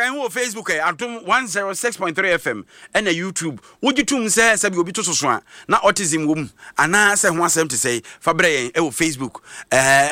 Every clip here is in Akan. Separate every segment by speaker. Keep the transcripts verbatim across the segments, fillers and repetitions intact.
Speaker 1: kan wo Facebook e atom one oh six point three F M and YouTube wogitum se se bi obi to so a na autism wom ana se ho asem te say fabre yen e wo Facebook eh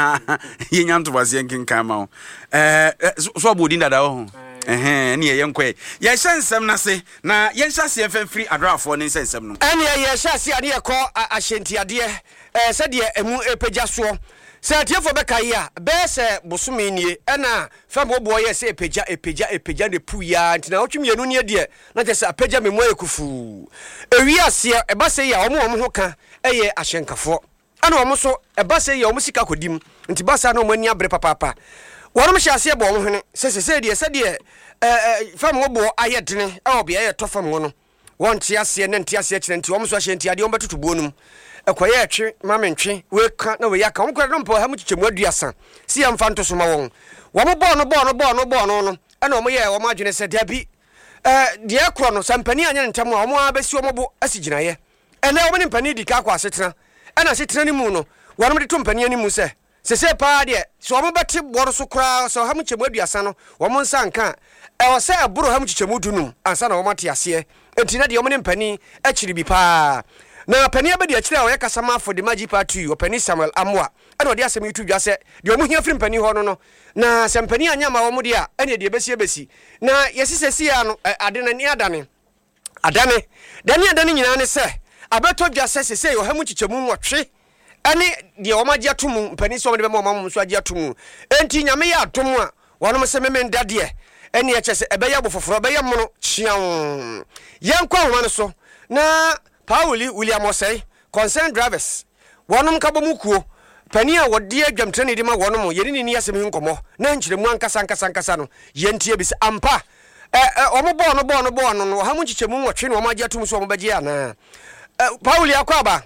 Speaker 1: yenya ntobase nkenkan ma wo eh so abodi dada wo ho eh ne ye nkwe ye hyensem na se na ye hyase efem free adrafo ne nsensem no
Speaker 2: ene ye hyase ade ye ko ahyentiade eh se de emu epagya so se atiefo beka yi a be se bosome nie ena fam obo ye se epagya epagya epagya de puya ntina otwemienu ne de na je se apagya memo ekufu ewi ase e ba se ya omo omo ho ka eye ahyenkafo ana omo so e ba se ya omo sika kodim nti ba sa na omo ani abre papa worom hyase bo omo hene se se se de se de eh fam obo ayedene e obi ye to fam wo no won tia se ne ntia se kire nti omo so ahyentiade omo betoto bonum ekoye etwe mamentwe we ka na we yaka omkwa no mpo ha mu chichemu aduasa si ya mfa ntoso ma won wo mo bo no bo no bo no bo no no ana omo ye wo ma adwene se dabi eh de ekro no sampani anya ntam a omo abesi omo bo asiginaye ene omo ne mpani di ka kwa asetena ana asetena ni mu no wonom de to mpani ani mu se sese pa de so omo beti boro so kra so ha mu chichemu aduasa no wo mo nsa nka e wo se aburo ha mu chichemu dunum ansa na wo mate ase enti na de omo ne mpani akiri bi pa na pani abedi akire o yeka sama for the magic party o pani Samuel Amwa ana odi asem YouTube dwa se de omu hia firi pani ho no no na se pani anya ma wo mu de a ene de besi besi na yesisesi ya no ade na ni adane adane dani adane nyina ne se abeto dwa se sese yo hamu chichemu nwotwe ene de o magye atomu pani so mo de be mo mo so agye atomu enti nyame ya atomu a wono se memen dade ene ye chese ebe ya bofoforo be ya mono chian yenkwa ho ne so na Pauli William Osei concerned drivers wonum ka bomukuo pani a wode adwamtene de ma wonum yeni ni asem nkomo na nkyiremu ankasa ankasa ankasa no yentie bi se ampa eh omo bo no bo no bo no no ha mu nkyiremu nwotwe no omo agye atum so omo bagye ana Pauli akwaba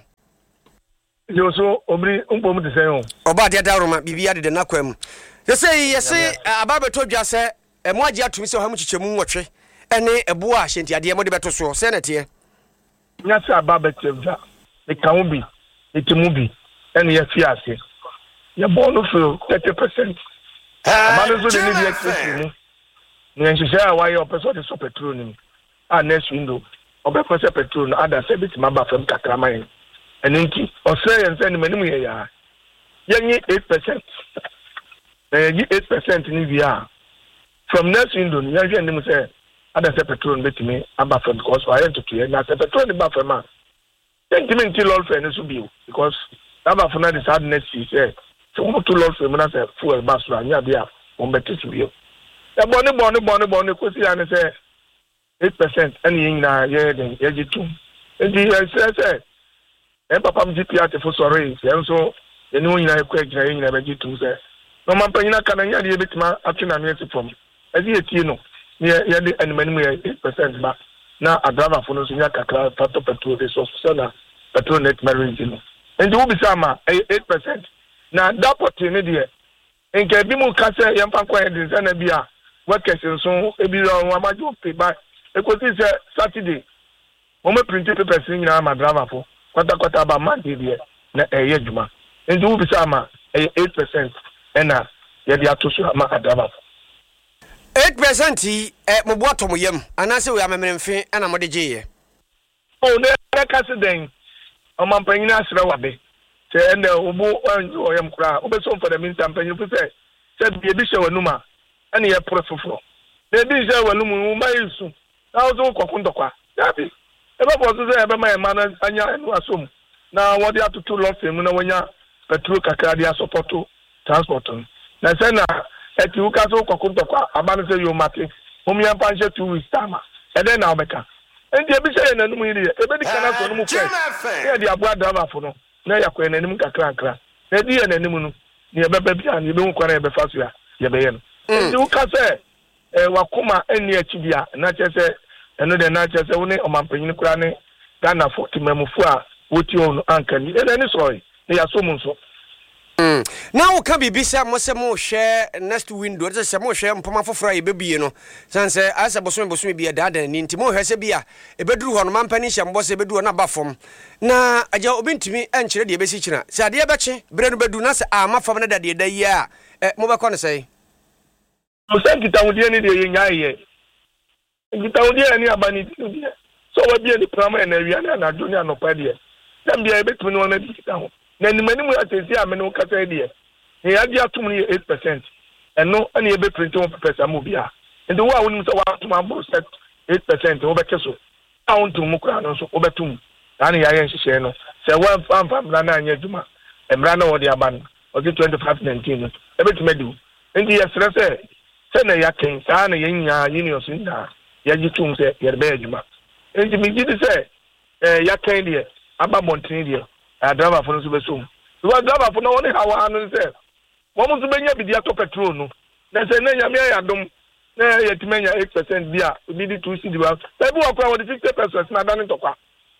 Speaker 3: yo so obri umpom de sen
Speaker 2: oba de daroma bibia de na kwam yese yese ababeto dwa se emo agye atum so ha mu nkyiremu nwotwe ene ebo a hyentiade mo de beto so se na tie
Speaker 3: nyasa ababetevja e kaumbi e timubi ene ya fiase ya bono feel thirty percent amano zo de ni extra ni ni nhihia wa ya opeso de so petrol ni a next window obe pese petrol no ada se bit maba fam kakra man ene nti o se yen se ni manimu ye ya yenyi eight percent eh yi eight percent ni bia from next window ni ya hwe ni mu se ada se petrol betimi aba from because I want to clear na se petrol ni ba from ma tentimi nti lol fe ni so bio because aba for na the sadness is eh so mo to lol fe mo na se fuel ba so anya bia mo beti so bio e boni boni boni boni ko si ane se eight percent ani nyina ye den ye jitu ndi se se e papa m G P at for sorry ye nso ye ni nyina e kwa gina ye nyina be jitu se no man pa nyina kana nya de betima atuna no esi from e di etie no ya ya de animanimu ya eight percent ba na adrava fo no so nya kakra pato petrol de so so na petrol net marriage no endi wo bisa ma eight percent na dapot ne de enke bi mu ka se yemfa kwa de se na bia workers nso ebi ro amajo pe ba ekosi se Saturday mo me print papers nyina ma driver fo kwata kwata ba man de de na eye djuma endi wo bisa ma eight percent ena ya de atoso ma adrava
Speaker 2: eight percent eh mo boato mo yam anase we amememfe ana mo de geye
Speaker 3: oh ne ka se den o man panyina asra wabe se ende obo o yam kura obeso for the meantime panyin fu se se bi bi hye wanuma ana ye profofo de bi hye wanumu ma yesu na o zo kokon dokwa yabi e ba bo so se e be ma ma na anya enu asom na wo de atoto lo fem na wonya petrol kakra dia supporto transport na se na eti uka so kokon dokwa abanu se yo mate omi yan panche two weeks time e de na obeka endi ebi se na numu yiri e be di kana so numu kwe e di abua driver fo no na yakwa na nim kakra kakra e di na nim no ni e be be bia ni be hu kwara e be faso ya ye be ye no endi uka se e wakoma eni achibia na che se eno de na che se woni omampanyin kura ne Ghana fo timamufu a woti onu ankani e na ni so e ya so mu nso
Speaker 2: Mm. Now we can be busy mo share next window. That's say mo share mpoma foforo e bebie no. San say asa boso boso bi e dada ni ntimo hwese bia e beduru ho no mampani hye mbose beduru na bafom. Na aja obintimi enkyere de besi kina. Se ade e beche bre no bedu na se ama fam na dade da yi a mo be ko no say
Speaker 3: say nkitahodie ne de yenya ye nkitahodie ne aba ne die so wa bia ni prama na awia na anadwo ne anopa de dem bia ebetumi no na di kita ho na nimani mu atesi a me no kasa de ne ya dia tum ne eight percent eno na ye be print one percent amu bia ndo wa wonim so wa tum abo set eight percent wo be keso a wontum mu kra no so wo betum na ne ya ye nhihye no se wa fam fam na na anya djuma emra na wo de aba no o twenty-five nineteen no ebetumi di ndi ye sere se se na ya ken sa na ye nya union so nda ya gitum se ye be djuma ndi mi gidi se eh ya ken de aba montin de a driver fo no so be so wa driver fo no woni hawa no se wo mu so benya bidia to petrol no na se na nya me ya dom na ye timenya eight percent bia obi di two cedi ba e bi wa kwa wo di fifty percent na dan ntokwa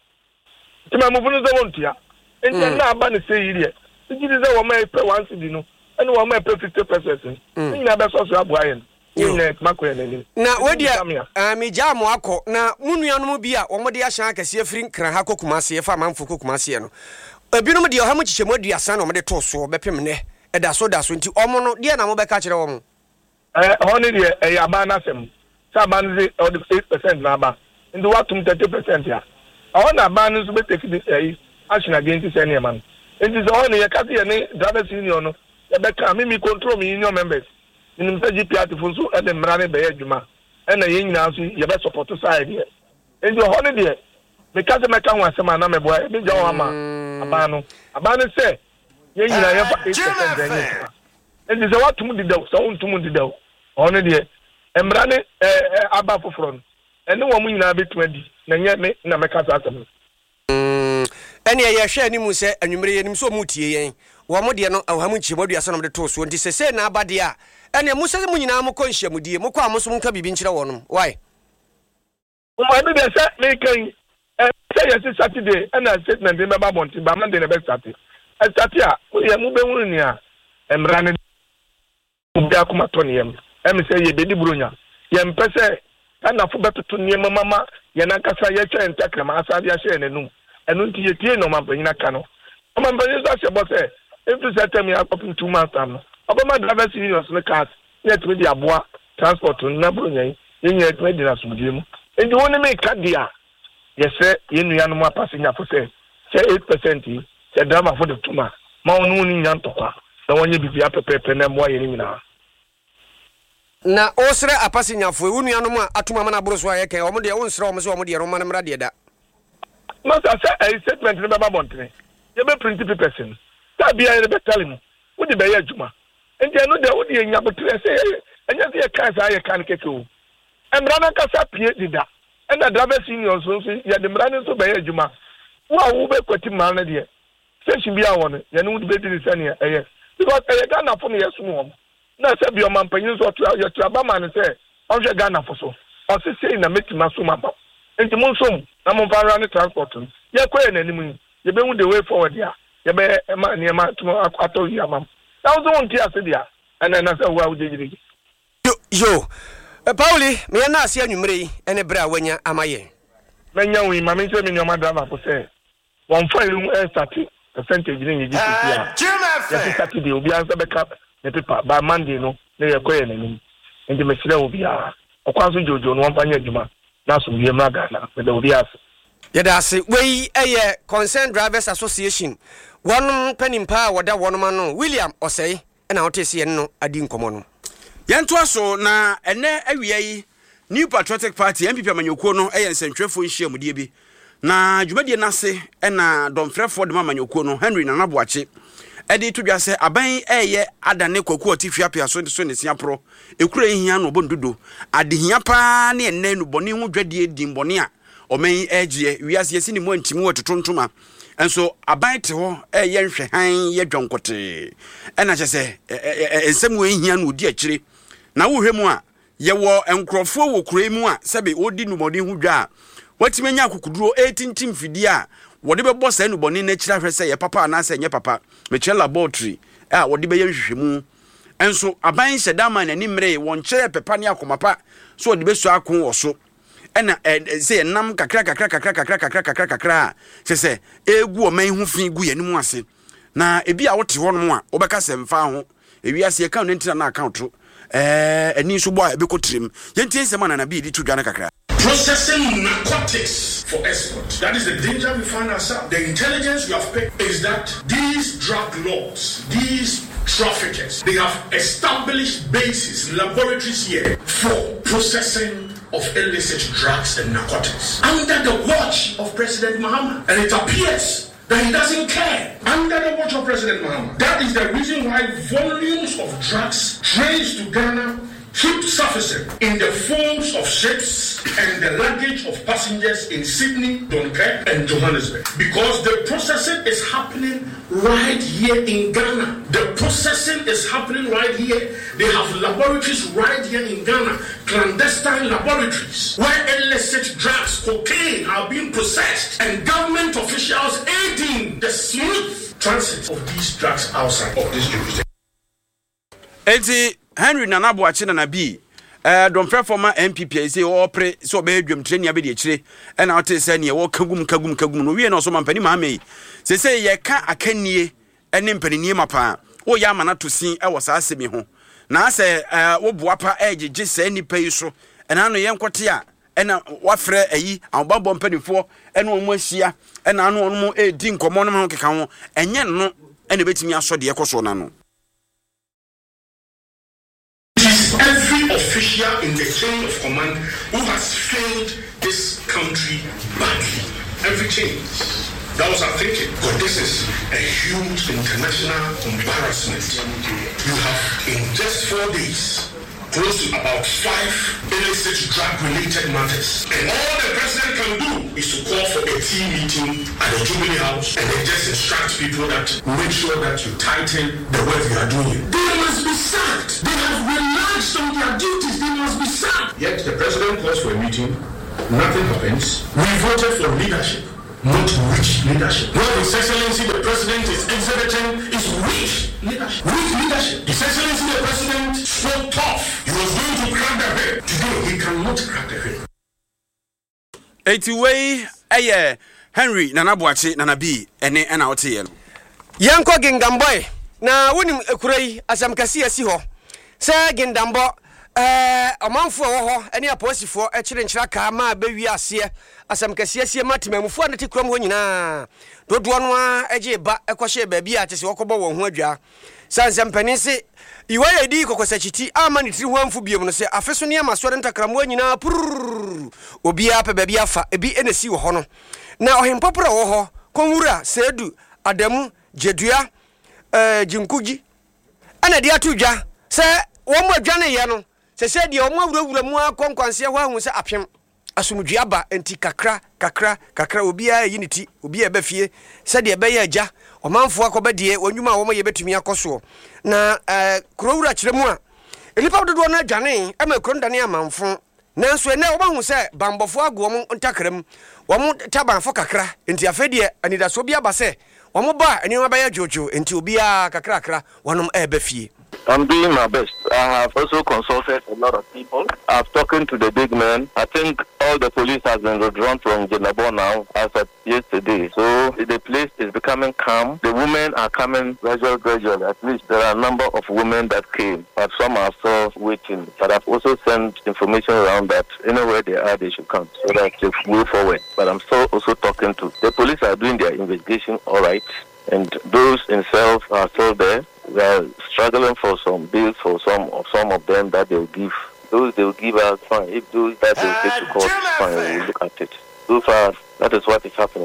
Speaker 3: tima mu funu ze wontia enti na aba ne se yire gidi ze wo mai pe one cedi no ene wo mai pe fifty percent ni na be so so abo ayen ni makoye na ni
Speaker 2: na wodi a mi jamo akọ na munuanom bia wo mo de ahyan akase afiri nkran ha kokumase e fa manfo kokumase no ebinom de ha mo chichemu aduasa na mo de to so bepem ne e da so da so nti omo no de na mo be ka kire wo mo
Speaker 3: eh honi de e aba na sem sa ban ze eight percent na aba ndi watum thirty percent ya awon na aba no so be take this eh action against any man ndi so honi ye ka se ne drivers union no e be ka me mi control me union members nim se G P R fo so e de mrane be adwuma e na ye nyina so ye be support side ye ndi honi de me ka se me ka ho asema na me boy e be jawo ama aba no aba no se ye nyina ye fa eight percent denye ndi se watum di daw so untum di daw honi de emrane eh aba foforo no ene wo mu nyina betu adi na nye me na me ka sa asem
Speaker 2: mm ene ye hwe ani mu se anwumre ye nim so mu tie yen wo mo de no ahamu nchimo aduasa no de to so nti se se na aba de a ene mu se mu nyina mu konhia mu die mu kwa mo so mu nka bibi nkyere wonom why
Speaker 3: o mo de se me kan eh se yes Saturday ena statement be ba bonti ba man de na be Saturday eh Saturday a ye mu be hunu ni a emrane ubi akuma to ne yem em se ye bedi buronya ye mpese ana fo betoto ne mama ye na kasa ye twa entakra ma asa dia hye nenum enu nti ye tie no mampanyina ka no mampanyina sa se bo se if se tell me up in two months time no obama driver serious no cars ye to di aboa transport na buronya ye ye to di na sumdie mu endi woni me ka dia ye se ye nua no ma passenger fo se se eight percent se driver fo de tuma ma onu ni nyantokwa na wonye bibia pepepe na mo ye ni nyina
Speaker 2: na osre apasinyafo ewunuanom a atuma mana boro so ayeke omo de wonsre omo se omo de roma na mra de da
Speaker 3: masa say a statement ne baba bontene ye be print person ta bia ye be tell mu wo de be ye adwuma enti eno de wo de nya botre say enya se ye kan sa ye kan keke o emra na kasa pie dida ena driver senior so so ye de mra ne so be ye adwuma wo a wo be kwati ma na de station bia wo ne ye ne wo de be di sane ye because ye ga na fo ne ye sumo wo na se bi o mampanyin so to ya to aba man se on hwe Ghana fo so o se sei na metima so maba enti mun so na mun fara ne transport ye koye na nimu ye be hu the way forward ya ye be ma ne ma to ato yi amam na wo so won ti ase dia ana na se wa wo jejiri
Speaker 2: yo yo Pauli me na ase anwumre yi ene bra wanya amaye
Speaker 3: menya wi ma me se me nyoma driver fo se won fa yi e start percentage ni yi ji ya ya Saturday obi an se be cap ne pepa ba Monday no na ye koye na nim enti me sire obi a okwanso jojo no wonfa nya adwuma na so wie ma Ghana me da obi ase
Speaker 2: ye da ase we eye Concerned Drivers Association wonum panimpa woda wonum no William Osei na wotese ye no adi nkomo no
Speaker 1: yento aso na ene awia yi New Patriotic Party M P P amanyokuo no eye nsentwefo nhia mudie bi na dwumadie nase na domfrefo de amanyokuo no Henry Nanaboache edi to dwa se aban eye adane kwaku otifia pia so so ne siapro ekura hia no bondodo adehia pa ne enne no bone hu dwadie dimbone a omen egie wiase yesi ni mu antimi wototontoma enso aban te ho eye nhwe han ye dwonkote ena che se ensem we hia no odi akire na wo hwemu a ye wo enkrofo wo kura mu a sebe odi no bone hu dwa watimenya akukuduro eighteen tim fidi a wode be boss enu boni na kira hwese ye papa na se nye papa me kire laboratory a wode be ye hwehwemu enso aban hyedama na ni mre won kire pepa ne akomapa so wode be so akon wo so ena se nam kakra kakra kakra kakra kakra kakra kakra se se egu o man hu fi gu ye nimu ase na ebi a wote ho no a wobeka se mfa ho ewi ase account ntina na account eh ani so boy be ko trim yentie nsema na na bi di to dwane kakra.
Speaker 4: Processing narcotics for export. That is the danger we find ourselves. The intelligence we have picked is that these drug lords, these traffickers, they have established bases, laboratories here for processing of illicit drugs and narcotics under the watch of President Mahama. And it appears that he doesn't care under the watch of President Mahama. That is the reason why volumes of drugs traced to Ghana keep surfacing in the folds of ships and the luggage of passengers in Sydney, Dunkirk, and Johannesburg. Because the processing is happening right here in Ghana. The processing is happening right here. They have laboratories right here in Ghana, clandestine laboratories, where illicit drugs, cocaine, are being processed, and government officials aiding the smooth transit of these drugs outside of this jurisdiction.
Speaker 1: Enti Henry Nana Boakye na bi eh don performer M P P say o pre so be adwam treni abedi akire e na wote say ne wo kagum kagum kagum no wie na so mampani ma mai say say ye ka akanie ene mpanini mapa wo ya mana to sin e wo sa asemi ho na say wo boapa egege say nipa yi so ena no ye nkote a ena wafrɛ ayi awbabɔ mpanifo ena omo ahia ena ano omo e di nkomo no ho keka ho enye no ena betimi aso de ekoso na no.
Speaker 4: Every official in the chain of command who has failed this country badly. Every chain. That was our thinking. But this is a huge international embarrassment. You have, in just four days, close to about five illicit drug-related matters. And all the president can do is to call for a team meeting at the Jubilee House and then just instruct people that make sure that you tighten the work you are doing. They must be sacked. They have relaxed on their duties. They must be sacked. Yet the president calls for a meeting. Nothing happens. We voted for leadership, not rich leadership. What His Excellency the President is exhibiting is rich leadership. Rich leadership. His Excellency the President spoke tough. He was going to crack the whip. Today he cannot crack the whip.
Speaker 1: eighty way eh Henry Nana Boakye Nana B ene ena wote ye no.
Speaker 2: Yanko Gingamboy na wonim ekurai asam kase asi ho. Se Gindambo eh amanfo wo ho ene aposifo e kire nkyira ka ma ba wi ase asam kase asi matemamufo na te krom ho nyina dodo no a eje ba ekwohye ba bi a tese wokobo wo ho adwa sansam panisi iwa yedi kokosachiti ama ni tiri ho amfu biem no se afeso ne amasore ntakramo nyina purr obia pe ba bi afa ebi enesi wo ho no na ohempopora wo ho konwura sedu adamu jedua eh jinkugi ana dia tudwa se wo mo adwane ye no se se dia wo mo awurawura mu akonkwanse ho ahu se apem asumdua ba enti kakra kakra kakra obia yiniti obia ba fie se dia be ya agya omanfo akoba die wanwuma wo mo ye betumi akoso na eh kurowura kire mu a elipa dodo na adwane ama kurondane amanfo nanso ene wo ba hu se bambofo ago mo ntakram wo mo tabanfo kakra enti afedie anidaso bia ba se wo mo ba eni ma ba ya jojo enti obia kakra kakra wonom e ba fie.
Speaker 5: I'm doing my best. I have also consulted a lot of people. I've talked to the big men. I think all the police has been withdrawn from Jenabo now as of yesterday. So the place is becoming calm. The women are coming gradually, gradually. At least there are a number of women that came, but some are still waiting. But I've also sent information around that anywhere they are, they should come so that they move forward. But I'm still also talking to the police are doing their investigation all right. And those themselves are still there. We are struggling for some bills for some of some of them that they will give. Those they will give us fine. If those that they will take to court, fine, we will look at it. So far, that is what is happening.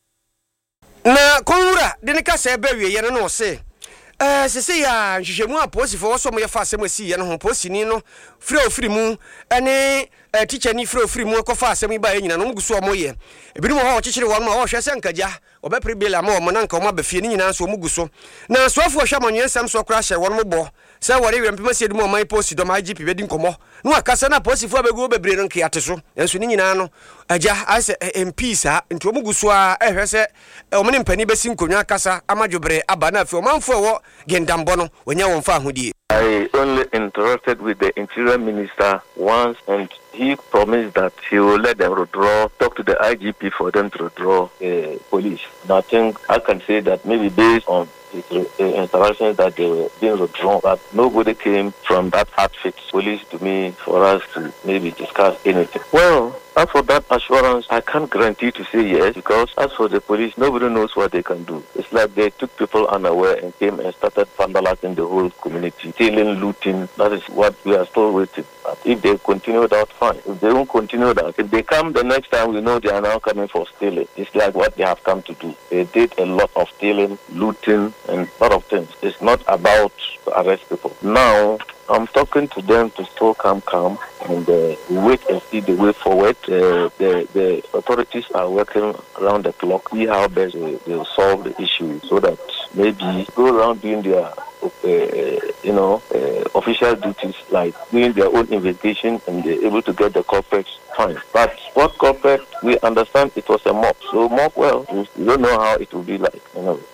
Speaker 2: Na konwura de ne ka se ba wie ye no se eh se se ya nhwehwemu aposi fo so mo ye fa asem asi ye no ho posi ni no frɛ ofiri mu ene teacher ni frɛ ofiri mu ko fa asem ba ye nyina no muguso mo ye ebinim ho kyekyere won ma wo hwɛ se nkagya obepre bela ma mo na nka mo abafie ni nyina so muguso na soafo hwɛ manwen sam so kora hye won mo bo se wore we mpema se edum o man posi do ma I G P bedi nkomo no akasa na posi fo abegu bebre no nka ate so enso ni nyina no agya ase M P sa nti omuguso a ehwɛ se omene mpani besi nkonwa akasa amadwobre aba na afi omanfo wo Gendambo no wonya won fa ahodie.
Speaker 5: I only interacted with the Interior Minister once and he promised that he will let them withdraw, talk to the I G P for them to withdraw the uh, police. And I think I can say that maybe based on installations that they were being withdrawn, but nobody came from that outfit police to me for us to maybe discuss anything. Well, as for that assurance, I can't guarantee to say yes, because as for the police, nobody knows what they can do. It's like they took people unaware and came and started vandalizing the whole community, stealing, looting. That is what we are still waiting. But if they continue that, fine. If they won't continue that, if they come the next time, we know they are now coming for stealing. It's like what they have come to do. They did a lot of stealing, looting, and a lot of things. It's not about to arrest people. Now, I'm talking to them to still come calm and uh, wait and see the way forward. Uh, the the authorities are working around the clock, see how best they will solve the issue, so that maybe go around doing their uh, you know uh, official duties, like doing their own investigation, and they're able to get the culprits. Fine. But what culprit? We understand it was a mob. So mob, well, we don't know how it will be like. You know.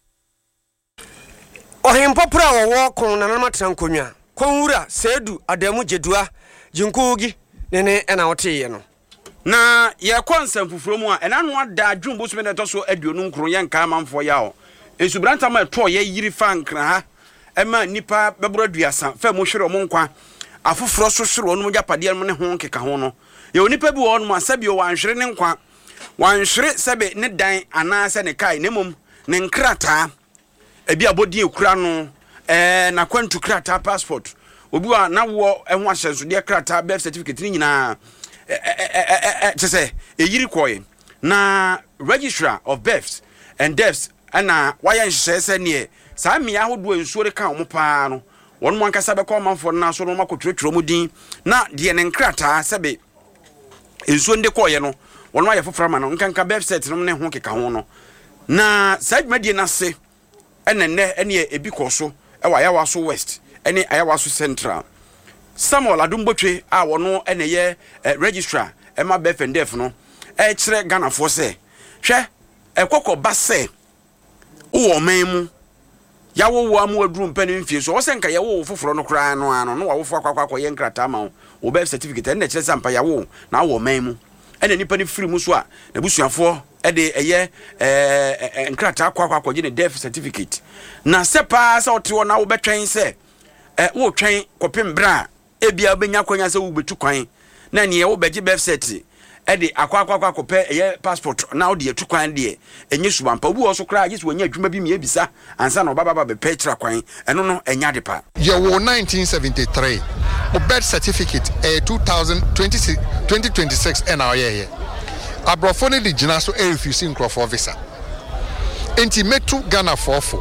Speaker 2: Ohimpopra wo kon na na trankonya. Konwura Sedu Adamu Jedua Jinkugi nene ena wote no
Speaker 1: na ye konsem fufuro mu a ena no ada dwumbo so me neto so aduonu nkro ye nka manfo ya o ensubranta ma to ye yiri fa nkra ha ema nipa bebro aduasa fa mu hwere mo nkwa afoforo so hwere no japade no ne ho nkeka ho no ye onipa bi wo no asabi o wanhwere ne nkwa wanhwere sebe ne dan anase ne kai ne mom ne nkrata ebi abodi ekura no eh na kwantu krata passport obi wa na wo ehwo ahyenso de krata birth certificate ni nyina eh eh eh tse eyiri koye na registrar of births and deaths ana waya nhese ne saa me ahodo ensuore kan omo pa no won mo ankasa be ko manfo na so no makotwetwero mu din na de ne krata sebe ensuo nde koye no won ma ye fofra ma no nkanka birth cert no ne ho keka ho no na saa dwumadie na se enenne ene ebi koso ewa Ayawaso West ene Ayawaso Central Samuel Adumbotwe a wono ene ye eh, registrar ema birth and death no e kire Ghana for se hwe ekokọ ba se wo manmu yawo wo amu aduru mpani mfie so wo se nka yawo wo foforo no kra no ano no wo fo akwa akwa ye nkrata ma wo birth certificate ene kire sampa yawo na wo manmu ene nipa ni free mu so a na busuafo ede eye eh nkrata akwa akwa akwa je ne death certificate na sepa sa ote na wo betwen se eh wo twen kopem bra ebia benya kwanya se wo betu kwan na ne wo beje birth cert ede akwa akwa akwa kope eye passport na wo de etu kwan de enye subampa obi wo so kra age se wonya adwuma bi me ebisa ansa na obaba ba be petra kwan eno no enya de pa
Speaker 6: ye wo nineteen seventy-three o birth certificate eh twenty twenty-six and our year abrofo ne de gina so e refuse nkrofo visa enti metu Ghana forfo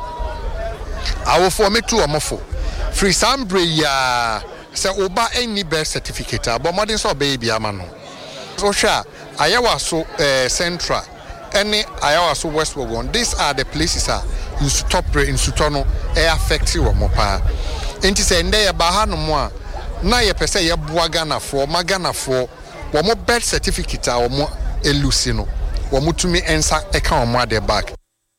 Speaker 6: awofo metu omofo free sambre ya se oba any birth certificate abomodin so baby ama no so sha Ayawaso uh, Central any Ayawaso West Wagon. These are the places are in top in Sutono e affect you mo pa enti se nde ye ba ha no mo a na ye pese ye boa Ghana for magana for wo mo birth certificate a wo mo elusi no wo mo tumi ensa e ka wo mo ade back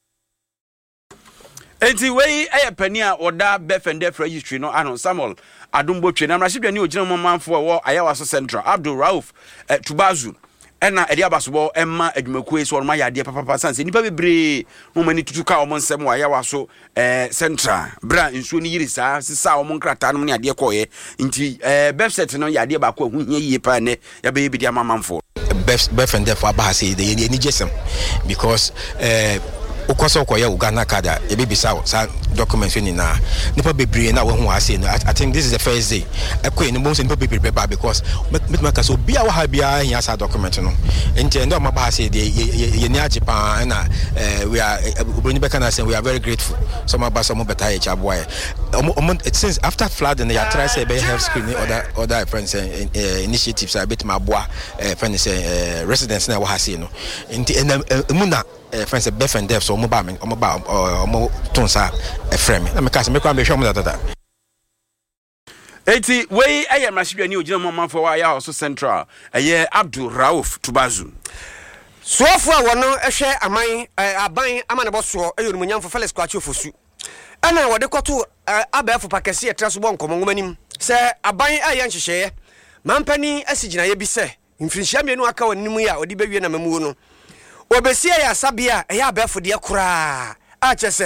Speaker 1: enti wei eye pani a oda birth and death registry no ano Samuel Adumbotwe na mrashidwa ni ogina mo manfo wo Ayawaso Central Abdul Rauf eh, Tubazu ena edi abasobo emma adwumakue so ma yade papa sanse nipa bebre no mani tutuka o monsem wa Ayawaso eh Central bra nsuo ni yiri saa sisa o monkrata no ne ade koye nti eh website no yade ba ko ahuhia yie pa ne ya be bi dia mamamfo
Speaker 7: best best and therefore bahasi the ni jesem because eh ukoso ko ya Uganda kada e be bisa sa documents ni na nipa bebre na wo hu ase no I think this is the first day ekwe ni mo se nipa bebre ba because met maka so bia wa ha bia ya sa document no enti ndo ma bahasi de ye ni ajipa na we are oboni beka na say we are very grateful so ma ba so mo beta ye chaboa it since after flood and ya try say be health screening other other friends initiatives a bit ma boa friends say residents na wa ha se no enti emu na friends birth and death so mo ba me mo ba mo tonsa e frame na me ka se me kwa be hwe mo dada
Speaker 1: eti wei aye mrashidwa ni ogina mo manfo wa Ayawaso Central eye Abdul Rauf Tubazu
Speaker 2: soafo a wono ehwe aman aban amane boso eyo no nyamfo Felix Kwachi Ofosu ana wode koto abafo pakese etra so bon komo ngomanim se aban aye nhyehyeye mampani asigina ye bi se mfirinhia mienu aka wonimu ya odi bewie na mamuo no obesia ya sabia eya abafo de kura a chese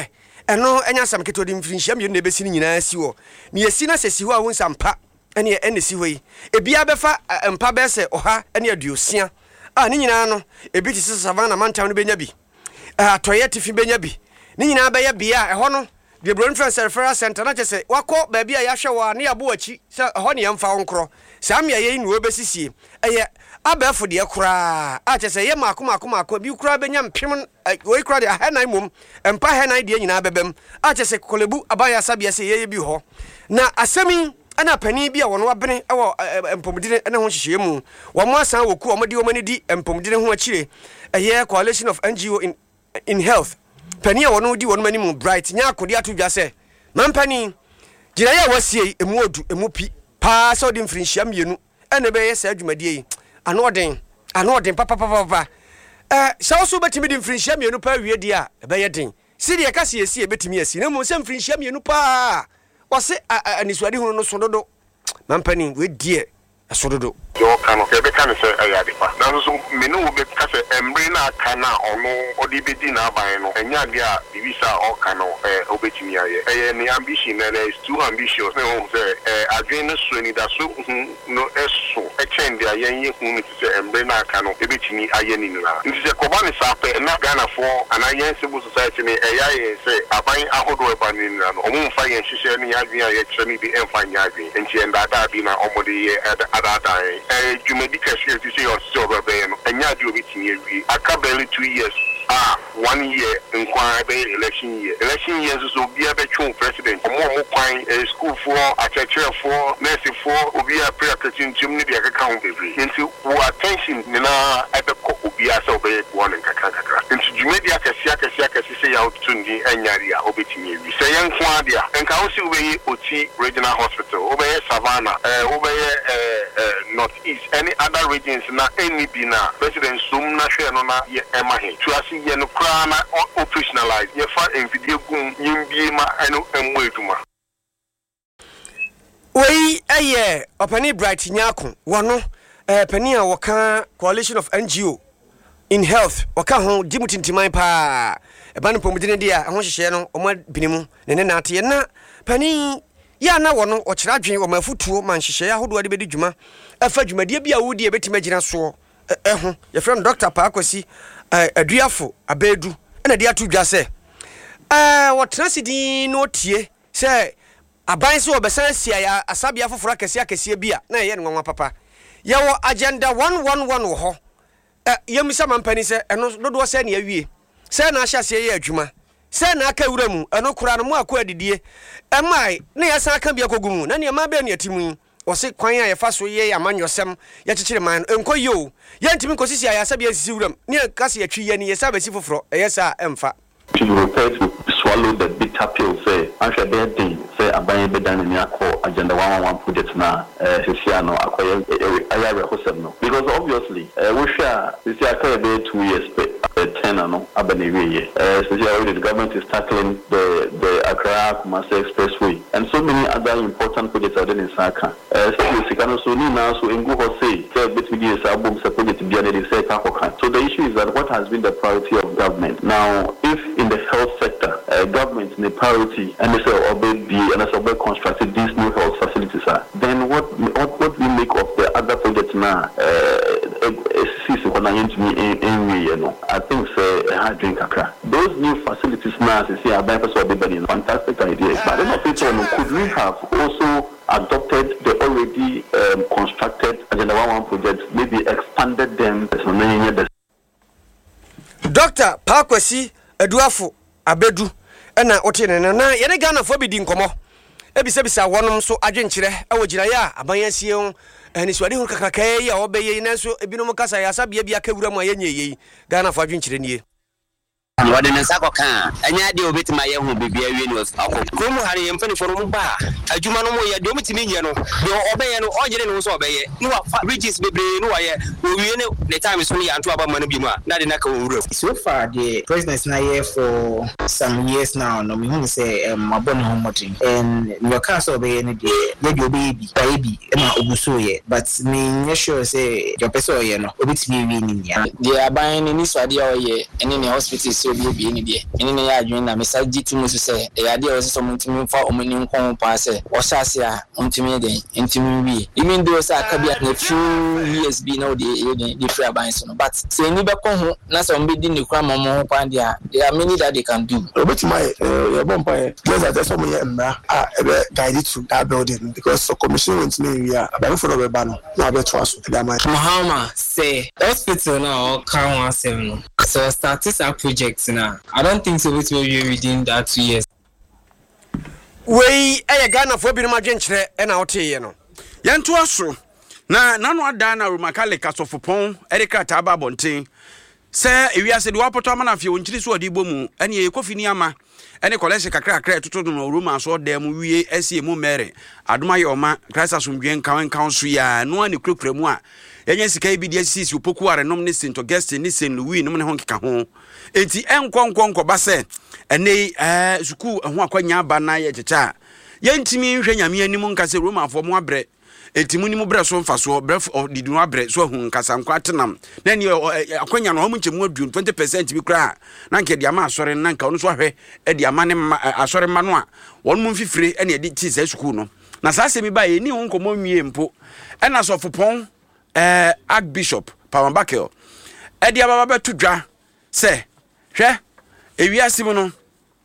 Speaker 2: ɛno ɛnya sam keto de mfirinhyia mienu na ebesi ni nyinaa si wo ne yesi na sesi ho a wo nsampa ɛne ɛne si ho yi ebia bɛfa mpa bɛsɛ ɔha ɛne aduosia a ne nyinaa no ebi ti sɛ savana mantam no benya bi atoyɛ tifi benya bi ne nyinaa bɛyɛ bia ɛhɔ no de Brown Friends Referral Center na kyese wakɔ baabi a yɛahwɛ wa ne abo achi sɛ ɛhɔ ne yɛmfa wo nkorɔ saa mmea yɛyi no obesisie ɛyɛ abɛfo de kura a kyese yɛ maako maako maako bi kura benya mpem wei kura de ahenan mom empa ahenan de nyinaa bɛbɛm a kyese kolebu abaya sabia sɛ yɛyɛ bi hɔ na asɛmi ana pani bi a wɔn wabene ɛwɔ mpomdine ɛne ho hyehyɛ mu wɔn asan wɔ ku wɔn de wɔn ani di mpomdine ho akyire ɛyɛ Coalition of N G O in in Health pani a wɔn di wɔn mani mu bright nya akodi ato dwa sɛ mampani gyina yɛ wasie emu odu emu pi pa sɛ ɔde mfirinhyia mienu ɛna bɛyɛ sɛ adwumadie yi ano ɔden ano ɔden papa papa papa eh sɛ so betimi de mfirinhyia mienu pa wie di a ɛbɛyɛ den sidi yɛ kase yɛsi betimi asi na mu sɛ mfirinhyia mienu pa wɔse anisuade hu no so dodo mampani we die so dodo
Speaker 8: yo kanu ke be kan se ayade pa na so menu wo be ka se emre na aka na ono odi be di na aban no enya de a bibisa o kanu eh obetimi aye eh ni ambition na is too ambitious na wo se eh adwen no so ni da so no eso e chen de ayen ye hu ni se emre na aka no ebetimi aye ni na nti se ko ba ni sa pe na Ghana for anayen civil society ni eya ye se aban ahodo e ba ni na no omo mfa ye hihye ni adwen aye kire ni bi emfa nya adwen nti enda da bi na omode ye ada da eh jumedika share to say on silver ben enya di obetimi awie aka barely two years ah one year nkwa be election year election years so bia be twon president omo omo kwan school for architecture for nurse for obi a prayer teaching team ni dia kaka ho bebre nti wo attention ni na ebe ko obi a so be one nkaka kaka nti jumedia kasia kasia kasia say ya otundi enyari a obetimi awie say yankwa dia enka wo si we oti regional hospital obe Savannah eh obe eh North East any other regions na any bi na president sum na hwe no na ye ema he to asi ye no kra na operationalize ye fa envidie gun yimbie ma eno emu eduma
Speaker 2: wei eye opani bright nyako wono eh pani a woka Coalition of N G O in Health woka ho dimutintiman pa e ba no pomudine dia ho hyehye no omo binimu ne ne na ate na pani ya na wono o kira adwen o mafutuo man hyehye ahodo ade bedi dwuma afa dwumadie bia wodi e betima gina so eh ho ye friend Doctor Paakwasi aduafo abedu ena dia to dwa se eh wotrasidin no tie se aban se obesan sia ya asabia foforo akese akese bia na ye nwanwa papa ye wo agenda one one one wo ho eh yemisa mampani se eno dodo se na awie se na ahya se ye adwuma se na aka wura mu eno kura no mu akọ adidie emai na ya san aka bia kogumu na ne ma be na atimu wose kwan a ye fa so ye amanyosem ye kekere man enko yo ye ntimi nkosisi aya sabia sisi wuram ne kase ya twi ye ne ye sabasi foforo eye sa emfa
Speaker 9: to prepare to swallow the bitter pill say answer their thing say aban be dan ni akọ agenda one one one project na eh sisia no akoye aya rehosem no because obviously eh we share sisia akọ be two years ten no abanewe eh sisia already the government is tackling the the Accra Kumasi Expressway and so many other important projects are in Saka eh so sikano so ni na so engu ho say say between the sabom say project bia dey say ka so the issue is that what has been the priority of government now if in the health sector, uh, government in the priority and they say obey and they say constructed these new health facilities are, then what what what we make of the other projects now? I think say a drink akra. Those new facilities now, they say are fantastic idea. But then could we have also adopted the already um, constructed Agenda one one projects, maybe expanded them?
Speaker 2: Doctor Paakwasi aduafo abedu ena otene na yene Ghana fo bi di nkomo ebisa bisa wonom so adwenkyere awogina ya abanyasie ho eni swade hu kakaka ya obeye na so ebinom kasa ya sabia bia ka wura mu ayenye yi Ghana fo adwenkyere nie
Speaker 10: wade ne sako kan anya de obetima ye hu bibia wie ne akọ krom hare ye mfani foro mu ba adwuma no mo ye de omitimi nye no de obeye no onyere no so obeye ni wa regions bebre no wa ye owie ne the time so ya anto aba man bi mu na de na ka wura
Speaker 11: so far the president na here for some years now no me hu say um abon ho motin and your car so obeye ne de ye de obeye bi baby na oguso ye but me sure say your person ye no obitimi wie ni ya
Speaker 10: de aban ni swade o ye ene ne hospital
Speaker 11: so be be ni de ene ne ya adwen na me sa gi tumu so say e ade o so montimi fa omani nkon pa say o sha se a montimi den ntimi wi even though say aka bia na few years be now the the free aban so but say ni be ko ho na so mbe di ne kra momo ho kwan dia there are many that they can do
Speaker 12: obeti my your bomb eh yes I just some here mra ah e be guide to that building because the commission went me we are about for the ban na be to aso da my
Speaker 11: Mahama say hospital now can one seven so start this project now I don't think so it will be within that two years
Speaker 2: we eh Ghana fo bi no madwenkyere e na wote ye no
Speaker 1: yento aso na nanu ada na rumakale kasofopon erika taba bonten se ewiase de wapoto ama na fie onkyiri so odi bomu ene ye kofi ni ama ene college kakra kakra toto no ruma so dem wie esie mu mere adoma ye oma krasa somdwen kan kan so ya no ani kurakura mu a yenye sika bi de sisi opoku are nom ne Saint Augustine ne Saint Louis nom ne ho nkeka ho enti enkonkon ba se ene eh suku ho akwanya aba na ye checha yentimi nhwe nyame anim nka se ruma afo mu abre etimu ni mu bre so mfaso bref didunu abre so hu nkasa nkwa tenam na ni akwanya no ho nchemu aduon twenty percent bi kra na nke dia ma asore na nka ono so ahwe e dia ma ne asore ma no a won mu mfifire ene e di ti se suku no na saa se mi ba ye ni hu nkomo nwie mpo e na so fopon eh Archbishop Pambakel e dia baba betu dwa se hwe ewiase mu no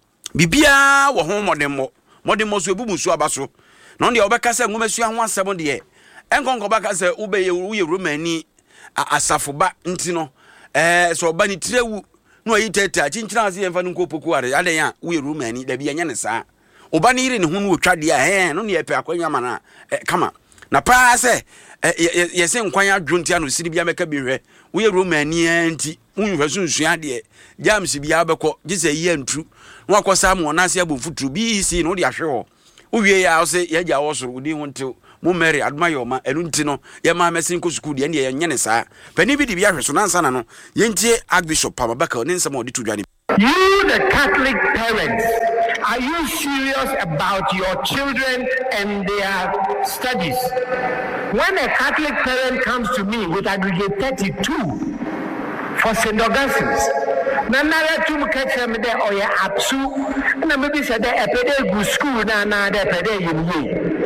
Speaker 1: bibia wo ho modemmo modemmo so ebubu so abaso no de obeka se ngumasu ho asem de enkonko baka se ubeye uye romani asafoba ntino eh so oba ni tirewu no yi tete chinchina ase yemfa nko poku are ade ya uye romani da bia nya ne saa oba ni ire ne hu no twade a eh no ne epe akwanya mana kama na pa se yese nkwanya adwonti ano siri bia meka bi hwe uye romani anti unhwe sunsu ade james bia abekọ gise yi antru no akosa mo na ase abofutru bi si no de ahwe ho uwie ya ose ye gya wo soro udi wonte mu mary admayoma enu nti no ye ma mesin ko school de ne ye nyene saa pani bi di bia hwe so nansa na no ye ntie Archbishop Pambakel ne nsem odi to dwane.
Speaker 3: You the Catholic parents, are you serious about your children and their studies? When a Catholic parent comes to me with aggregate thirty-two for Saint Augustine's, na na to catch them there or ya absu na maybe say there a pede go school na na there pede you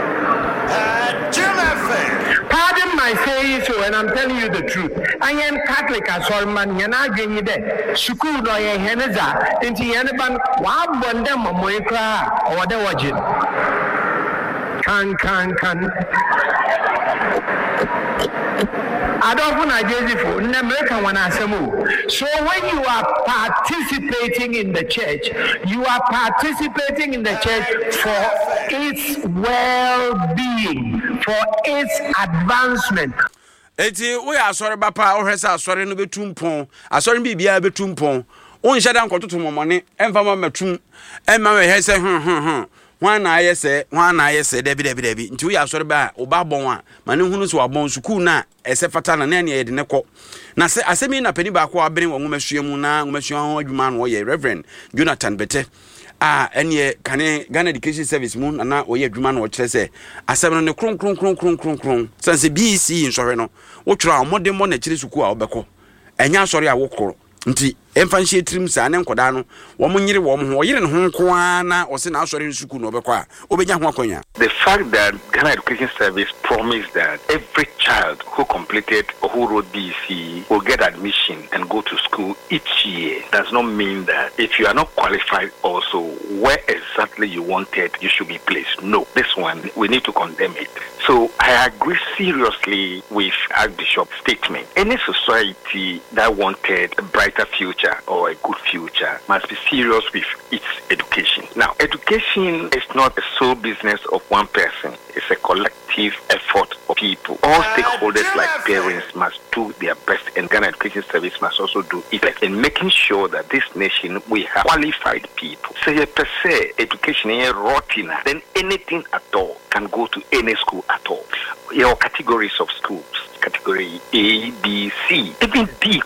Speaker 3: pardon my saying so, and I'm telling you the truth. I am Catholic as well, man. You're not getting there. School no ye heneza. Into Yanaban, one bundle of moikra or whatever watching. Can, can, can. I don't want to for American one asemu. So when you are participating in the church, you are participating in the church for its well-being, for its advancement.
Speaker 1: Eti we asore bapa o hwesa asore no betumpon asore bibia betumpon o nheda nkototo momone emfa ma matum emma we hese hm hm hm wan na ayese wan na ayese debi debi debi nti we asore ba o ba bon a mane hunu so abon sukuu na ese fata na na ye de ne kọ na se asemi na pani ba ko abere wo ngomasua mu na ngomasua ho adwuma no ye Reverend Jonathan Bete ah ene kane Ghana Education Service mu na na oye adwuma no kire se asem no ne kron kron kron kron kron kron sense B C nsɔhwe no wo twira omode mo na kire sukuu a obekɔ enya asɔre a wo koro nti emfa nhye trim sa ne nkoda no wo mo nyire wo mo ho yire ne ho nko ana o se na asɔre nsuku no obekɔ a obenya ho akonya.
Speaker 8: The fact that Ghana Education Service promised that every child who completed or who wrote B C will get admission and go to school each year does not mean that if you are not qualified also where exactly you wanted you should be placed. No, this one we need to condemn it. So I agree seriously with Archbishop's statement. Any society that wanted a brighter future or a good future must be serious with its education. Now, education is not a sole business of one person. It's a collective effort of people. All stakeholders like parents must do their best, and Ghana Education Service must also do its best in making sure that this nation, we have qualified people. Say per se, education is routine, then anything at all can go to any school at all. Your categories of schools, category A, B, C, even D,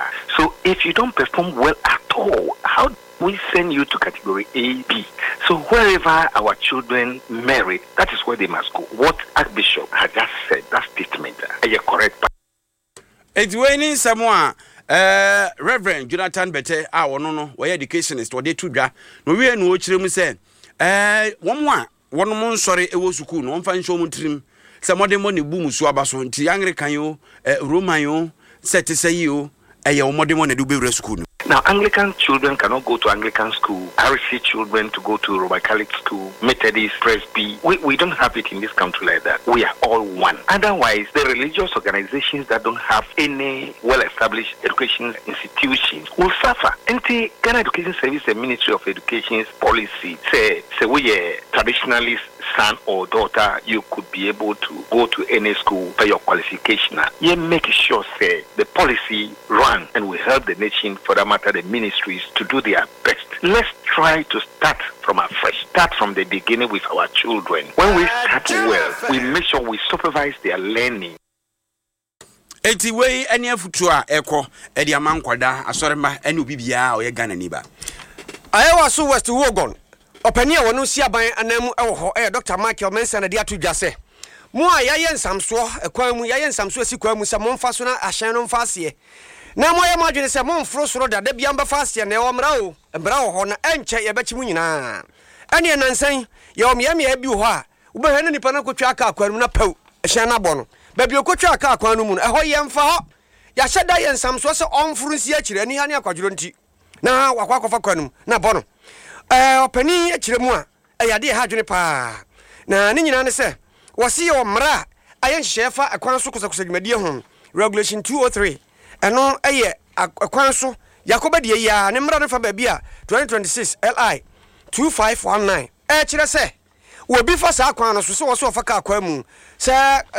Speaker 8: so if you don't perform well at all, how do we send you to category A, B? So wherever our children merit, that is where they must go. What Archbishop had just said, that statement, are you correct?
Speaker 1: It's when in someone eh Reverend Jonathan Bete a wono no we educationist we dey to dwa no we no chire mu say eh won a wono mo nsori e wo school no mfa nso mu trim se modern mo ne bu musu abaso nti Anglican yo eh Roman yo set say yo eh ye modern mo ne do be school no.
Speaker 13: Now, Anglican children cannot go to Anglican school. R C children to go to Roman Catholic school, Methodist, Presby. We, we don't have it in this country like that. We are all one. Otherwise, the religious organizations that don't have any well-established education institutions will suffer. And the Ghana Education Service and Ministry of Education's policy say, say we are traditionalist son or daughter, you could be able to go to any school for your qualification. You make sure, say, the policy run and we help the nation, for that matter, the ministries, to do their best. Let's try to start from afresh. Start from the beginning with our children. When we start well, we make sure we supervise their learning.
Speaker 1: Eti wey eni afutu a ekọ edi amankwada asorema eni obi bia o ye Ghana ni ba.
Speaker 2: Ayewa so West Wogon. Opani a wono si aban anamu ewo ho eh Doctor Michael Mensa na dia to dwase. Mo a yaye nsamso ekwan mu yaye nsamso si kwan mu se mo mfa so na ahyen no mfa ase. Na mo ye madwene se mo mfro soro da da bia mba ase na e wo mra o. Mbra wo ho na enche ye bechi mu nyina. Ene nansan ye wo me me bi ho a wo be hene nipa na kotwa aka akwan mu na pau ahyen na bo no. Ba bi okotwa aka akwan no mu no e ho ye mfa ho. Ya hyeda ye nsamso se omfro nsi akire ni ha ne akwadworo nti. Na wakwa kofa kwan mu na bo no. Eh opani akire mu a ayade ha dwene pa na ne nyina ne se wose ye omra ayen hyefa akwan so kosakosadwumadi ho regulation two oh three eno eye akwan so yakoba de ya ne mra ne fa ba bia twenty twenty-six L I two five one nine eh kire se wo bi fa sa akwan no so se wo so fa ka akwan mu se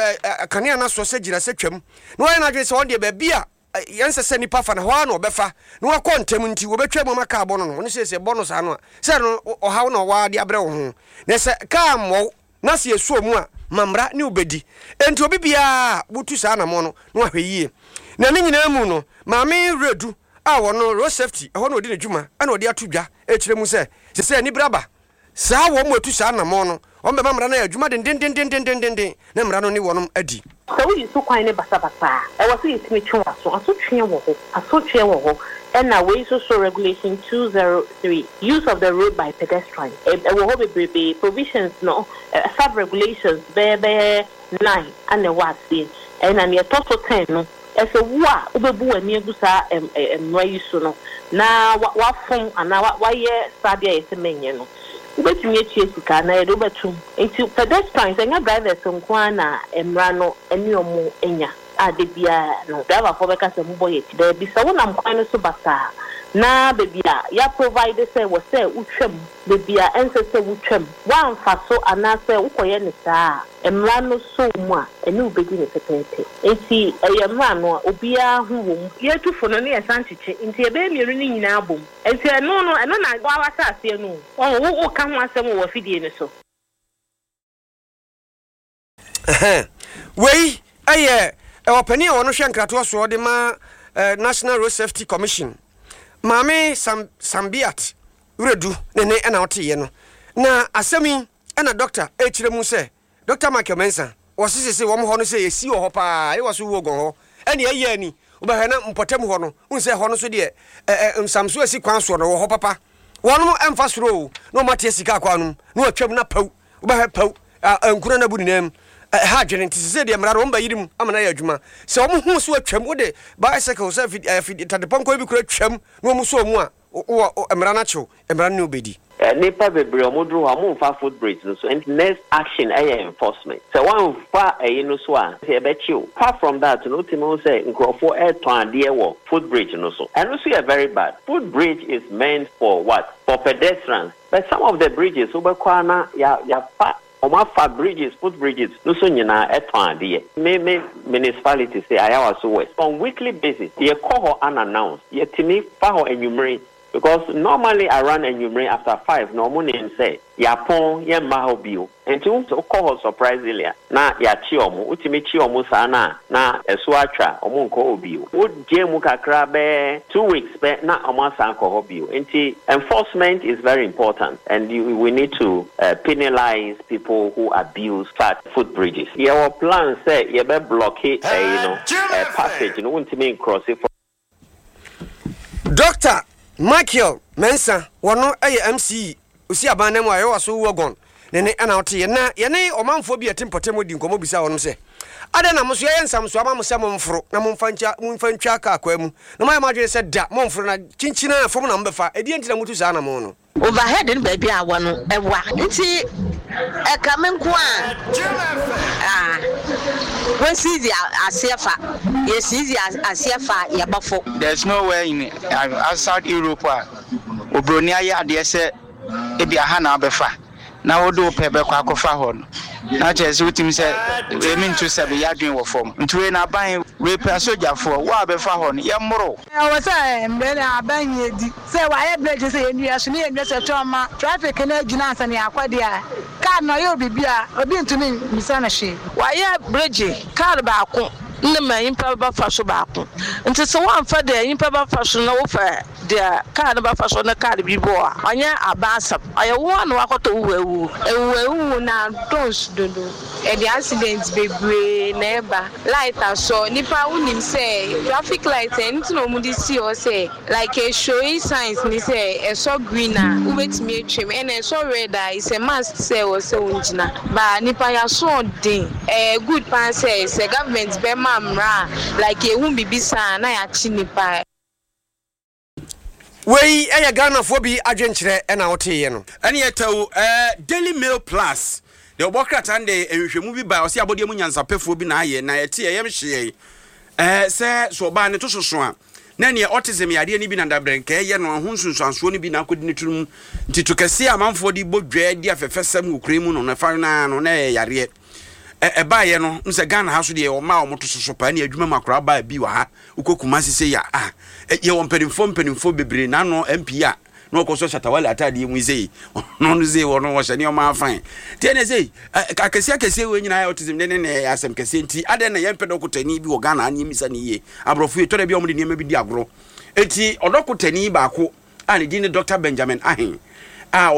Speaker 2: kanea na so se gira se twam no ye na dwe se won de ba bia yanse se nipa fa na ho na obefa na wakọ ntem nti wo betwa mo maka abo no no se se bonus ano se no ohaw na wa de abre wo ho na se ka mo na se esuo mu a mamra ne obedi enti obi bia butu sa na mo no na ahweyie na ne nyina mu no maame redu a wo no road safety ho na odi ne dwuma ana odi atodwa e kire mu se se se ni braba sa wo mo atu sa na mo no o me mamra na adwuma den den den den den den na mra no ni wo no adi.
Speaker 14: So we so kwine basa basa e was it me twa so aso twe wo ho aso twe wo ho and na we so so regulation two oh three use of the road by pedestrians e wo ho be provisions no sub regulations be be nine and the what see and na near top ten no e so wo a obebu ani agusa em em no yiso no na wa fom ana wa ye sadia yese menye no but me chie sika na e do betum enti pedestrians enya drivers nko na emra no eni omo enya ade bia no driver for beka se mbo ye ti da bi sa wona mkwan no so basa na bebia ya provide say wo say utwam bebia ense say utwam wan fa so ana say ukoye ne saa emra no so mu a eni ubedi ne pepepe enti emra no obia hu wo ye tufo no ne esanchiche enti ebe miru ni nyina abom enti no no eno na wa wasa ase no o wo ka ho asem wo fidie ne so
Speaker 2: wei aye e opani o no hwe nkrato so de ma National Road Safety Commission Mame Sam Sambiat Uredu ne ne na otiye no na asemi na doctor e kire mu se Doctor Michael Mensa wosisese wo mo ho no se yesi wo ho pa e woso wo gon ho ene ayi ani wo ba hana mpotem ho no unse ho no so de e samso asi kwan so no wo ho papa wono emfa soro no mate sika kwa no no atwam na pau wo ba ha pau ankura na budi nam ha dwene nti se de mra ro mba yirim amana ya adwuma se wo hu so atwam wo de bicycle se fi tadepon ko bi kura atwam no mu so mu a wo mra na chew mra na obedi
Speaker 15: nipa bebre omodro ha mo fa footbridge so and next action air enforcement so one fa ayi no so a se be chew apart from that no timo say nkrofo air ton ade wo footbridge no so and so very bad footbridge is meant for what for pedestrians but some of the bridges obekwa na ya ya fa Oma fa bridges, footbridges, no so nyina eton ade. Me me municipality say ayawa so west. On weekly basis, ye call her unannounced. Ye timi fa ho enyumre because normally I run enyumre after five. No money say ya pon ye ma ho bio. Enti um so call her surprisingly. Na ya chi omo, utimi chi omo sa na na eso atwa omo nko obio. Wo je mu kakra be two weeks be na omo san ko obio. Enti enforcement is very important and you, we need to uh, penalize people who abuse fat footbridges. Your plan say you be block it, uh, you know, uh, passage. You know, want to mean cross it.
Speaker 2: Doctor Michael Mensa wono eye M C osi aban nam ayo waso wogon ne ne ana wote na ye ne omanfo bi atimpotem di nkomo bisa wono se ada na mo so ye nsam so ama mo se mo mforo na mo mfancha mo mfantwa aka akwa mu na my madwe se da mo mforo na chinchina fom na mbefa edi enti na mutu sa na mo no
Speaker 16: overhead in baby awa no ewa nti e kamenku a ah when see the asiefa yes see the asiefa ya bafo
Speaker 17: there's nowhere in outside Europe obroni aye ade se e bia ha na abefa na wodo pebe kwa akofa ho no na chese utim se e min to se be yadwen wo fom ntuwe na ban we pa soja fo wo abefa ho no ye moro
Speaker 18: e wo se mbe na ban yedi se wa ye bridge se ye nua so ne ye nua se toma traffic na gina ansa ne akwade a car no ye obibia obi ntumi misa na hwe
Speaker 16: wa ye bridge car ba ko ne ma impa ba fa so ba ko nti se wan fa de impa ba fa so na wo fa de car ba fa so na car bi bo a anya abasa aye wo na wakoto wo ewu
Speaker 19: ewu na tons dodo e the accident bebre na eba light aso nipa unim say traffic light enti no mu di see o say like a showing signs ni say e so green na ubetimi etwem and e so red is a must say o say unjina ba nipa ya so din eh good pan say say government be mamra like e hu bibisa na ya chi nipa
Speaker 2: Wey eya Ghana fo bi adwenkyere e na wote ye no
Speaker 1: ene yetew eh Daily Mail Plus de obokrata nde enhwehwemu bi ba o se abode mu nyansapefo bi na aye na yete yem hye eh se so ba ne to soso a na ne autism yade ni bi na dabrenka ye no ho nsunsuanso ni bi na akodi ne turum ntito kase amanfo di bodwa di afefesam okuremu no na fa na no na yare e ba ye no nse Ghana ha so de o ma o moto soso pa ne adwuma makora ba bi wa ha ukokuma sese ya ah ye won penimfo penimfo bebre na no M P a no okoso Shatawale atade mu izei no no zei wono wo hyane o ma afan tie ne zei akasi akasi we nyina autism ne ne asem kase nti ade na ye mpedo kotani bi wo Ghana ani misa ne ye abrofo e tore bi o mo de niam bi di agro enti odokotani ba ko a ne di ne Doctor Benjamin Ahen a